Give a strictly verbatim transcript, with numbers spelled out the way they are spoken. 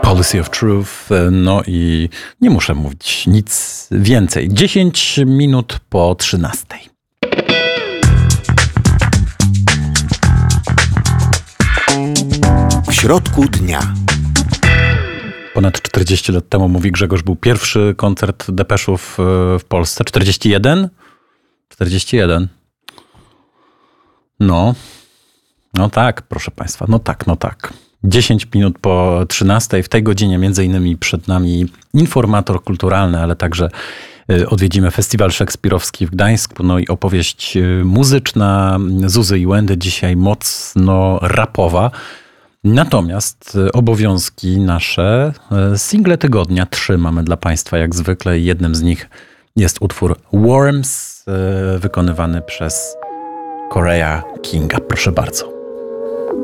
Policy of Truth, no i nie muszę mówić nic więcej. dziesięć minut po trzynastej. W środku dnia. Ponad czterdzieści lat temu, mówi Grzegorz, był pierwszy koncert Depeszów w Polsce. czterdzieści jeden? czterdzieści jeden. No. No tak, proszę Państwa. No tak, no tak. dziesięć minut po trzynastej. W tej godzinie między innymi przed nami informator kulturalny, ale także odwiedzimy Festiwal Szekspirowski w Gdańsku. No i opowieść muzyczna Zuzy i Łędy, dzisiaj mocno rapowa. Natomiast obowiązki nasze, single tygodnia, trzy mamy dla Państwa jak zwykle. Jednym z nich jest utwór Worms, wykonywany przez Korea Kinga. Proszę bardzo.